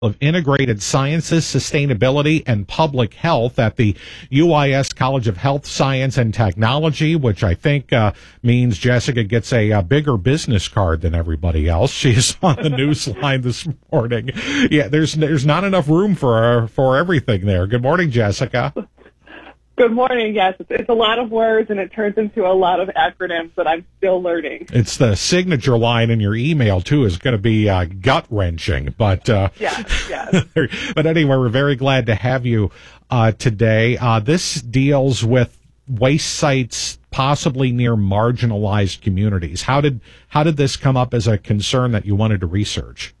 of Integrated Sciences, Sustainability, and Public Health at the UIS College of Health Science and Technology, which I think means Jessica gets a bigger business card than everybody else. She's on the news line this morning. Yeah, there's not enough room for everything there. Good morning, Jessica. Good morning. Yes, it's a lot of words, and it turns into a lot of acronyms that I'm still learning. It's the signature line in your email, too, is going to be gut-wrenching. But, yes. But anyway, we're very glad to have you today. This deals with waste sites possibly near marginalized communities. How did this come up as a concern that you wanted to research?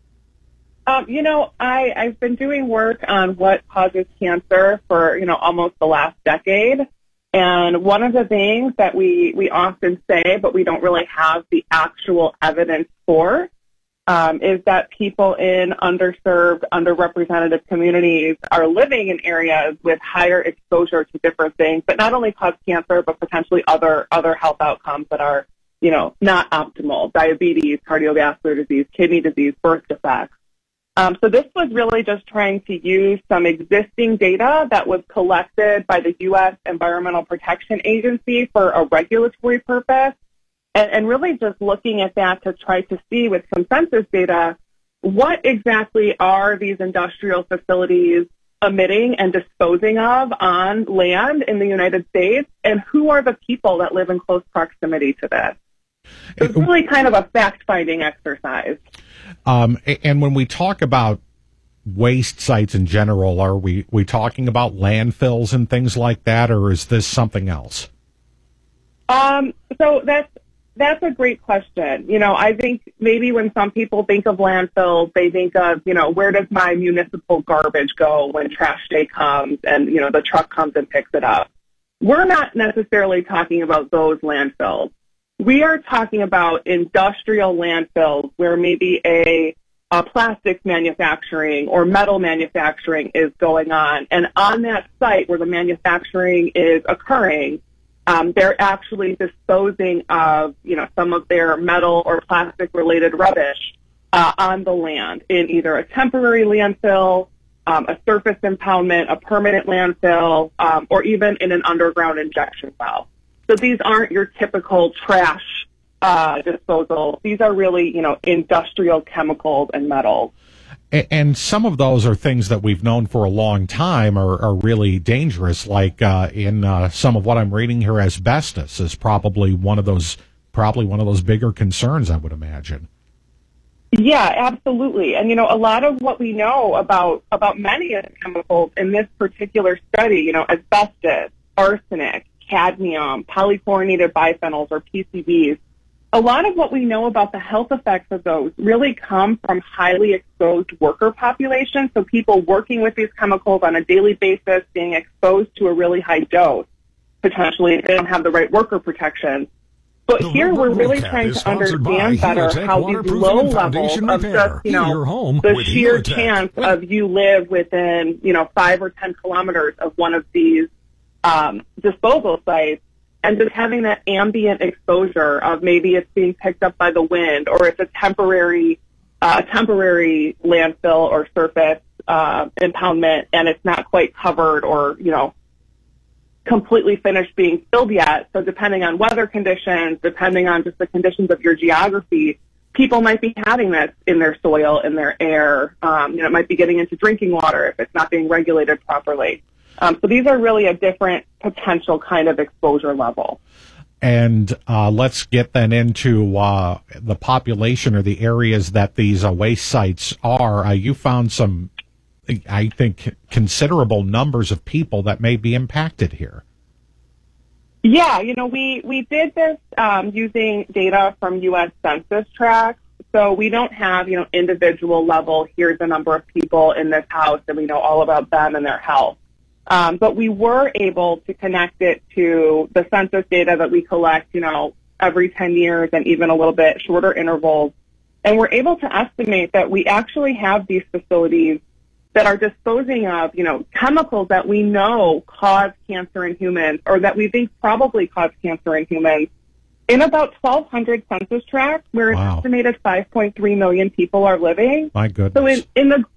I've been doing work on what causes cancer for, almost the last decade. And one of the things that we often say, but we don't really have the actual evidence for, is that people in underserved, underrepresented communities are living in areas with higher exposure to different things, but not only cause cancer, but potentially other health outcomes that are, not optimal: diabetes, cardiovascular disease, kidney disease, birth defects. So this was really just trying to use some existing data that was collected by the U.S. Environmental Protection Agency for a regulatory purpose, and really just looking at that to try to see with some census data, what exactly are these industrial facilities emitting and disposing of on land in the United States, and who are the people that live in close proximity to this? It's really kind of a fact-finding exercise. And when we talk about waste sites in general, are we talking about landfills and things like that, or is this something else? So that's a great question. I think maybe when some people think of landfills, they think of, where does my municipal garbage go when trash day comes and, the truck comes and picks it up? We're not necessarily talking about those landfills. We are talking about industrial landfills where maybe a plastics manufacturing or metal manufacturing is going on. And on that site where the manufacturing is occurring, they're actually disposing of, some of their metal or plastic related rubbish on the land in either a temporary landfill, a surface impoundment, a permanent landfill, or even in an underground injection well. So these aren't your typical trash disposal. These are really, industrial chemicals and metals. And some of those are things that we've known for a long time are really dangerous, like in some of what I'm reading here, asbestos is probably one of those bigger concerns, I would imagine. Yeah, absolutely. And, a lot of what we know about many of the chemicals in this particular study, asbestos, arsenic, cadmium, polychlorinated biphenyls, or PCBs, a lot of what we know about the health effects of those really come from highly exposed worker populations, so people working with these chemicals on a daily basis, being exposed to a really high dose, potentially if they don't have the right worker protection. But here we're really trying to understand better how these low levels of just, the sheer chance of you live within, 5 or 10 kilometers of one of these disposal sites, and just having that ambient exposure of maybe it's being picked up by the wind, or it's a temporary landfill or surface impoundment, and it's not quite covered or completely finished being filled yet. So depending on weather conditions, depending on just the conditions of your geography, people might be having this in their soil, in their air. It might be getting into drinking water if it's not being regulated properly. So these are really a different potential kind of exposure level. And let's get then into the population or the areas that these waste sites are. You found some, I think, considerable numbers of people that may be impacted here. Yeah, we did this using data from U.S. Census tracts. So we don't have, individual level, here's the number of people in this house, and we know all about them and their health. But we were able to connect it to the census data that we collect, every 10 years and even a little bit shorter intervals. And we're able to estimate that we actually have these facilities that are disposing of, chemicals that we know cause cancer in humans, or that we think probably cause cancer in humans, in about 1,200 census tracts where an estimated 5.3 million people are living. My goodness. So in the